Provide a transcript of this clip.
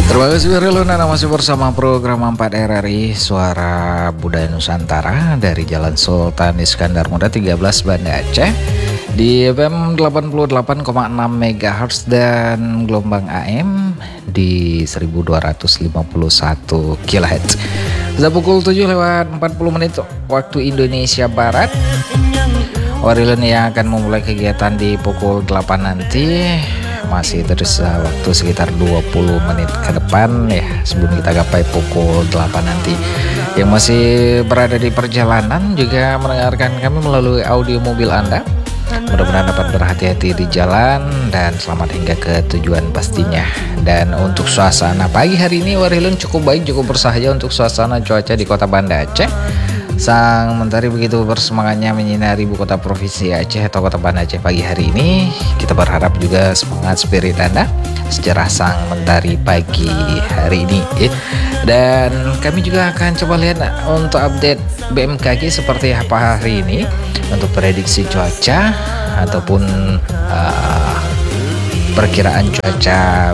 Terima kasih Riluna, masih bersama program 4 RRI Suara Budaya Nusantara dari Jalan Sultan Iskandar Muda 13 Banda Aceh di FM 88,6 MHz dan gelombang AM di 1251 kHz. Sudah pukul 7 lewat 40 menit waktu Indonesia Barat. Warilun yang akan memulai kegiatan di pukul 8 nanti. Masih tersisa waktu sekitar 20 menit ke depan ya sebelum kita gapai pukul 8 nanti. Yang masih berada di perjalanan juga mendengarkan kami melalui audio mobil Anda. Mudah-mudahan dapat berhati-hati di jalan dan selamat hingga ke tujuan pastinya. Dan untuk suasana pagi hari ini Warilun cukup baik, cukup bersahaja untuk suasana cuaca di kota Banda Aceh. Sang mentari begitu bersemangatnya menyinari ibu kota provinsi Aceh atau kota Banda Aceh pagi hari ini. Kita berharap juga semangat spirit Anda sejarah sang mentari pagi hari ini ya. Dan kami juga akan coba lihat untuk update BMKG seperti apa hari ini untuk prediksi cuaca ataupun perkiraan cuaca